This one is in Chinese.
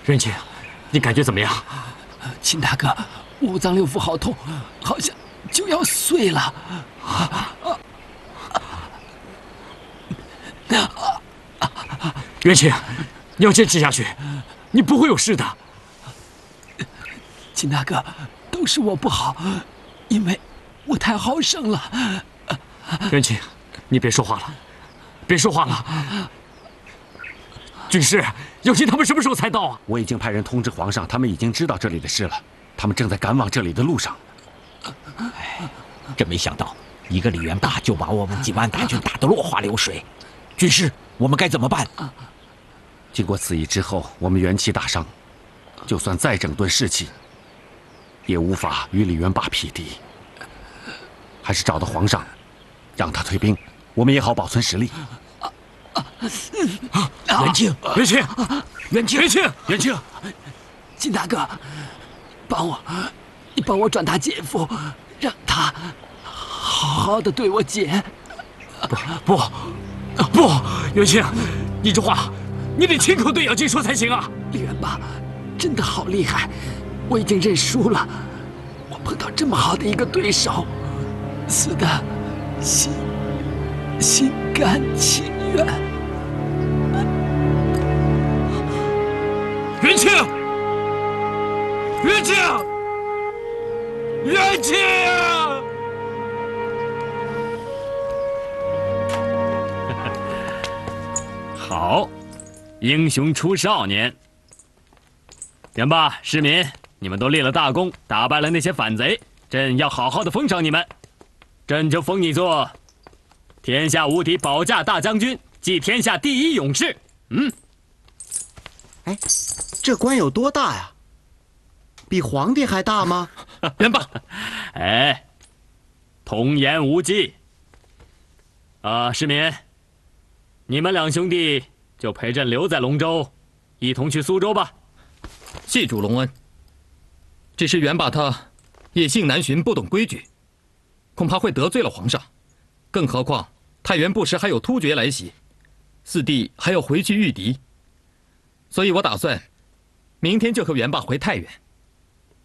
元清，你感觉怎么样？ 秦大哥，五脏六腑好痛，好像就要碎了。 元清，你要坚持下去，你不会有事的。 秦大哥，都是我不好，因为我太好胜了。 元清，你别说话了，别说话了。军师，有心他们什么时候才到啊？ 我已经派人通知皇上，他们已经知道这里的事了，他们正在赶往这里的路上。 真没想到，一个李元霸就把我们几万大军打得落花流水。军师，我们该怎么办？ 经过此役之后，我们元气大伤，就算再整顿士气，也无法与李元霸匹敌。还是找到皇上，让他退兵，我们也好保存实力。 元清， 元清， 元清， 元清， 元清， 秦大哥，你帮我转达姐夫，让他好好的对我姐。 不，元清，你这话你得亲口对杨金说才行啊！ 李元霸真的好厉害，我已经认输了。我碰到这么好的一个对手，死的心甘情愿。 元清，元清，元清！好，英雄出少年。元霸、市民，你们都立了大功，打败了那些反贼，朕要好好的封赏你们。朕就封你做天下无敌保驾大将军，即天下第一勇士。 哎，这官有多大呀？比皇帝还大吗？ 元霸，哎，童言无忌。市民，你们两兄弟就陪朕留在龙州，一同去苏州吧。 谢主隆恩。只是元霸他野性难驯，不懂规矩，恐怕会得罪了皇上。更何况太原不时还有突厥来袭，四弟还要回去御敌。所以我打算明天就和元霸回太原。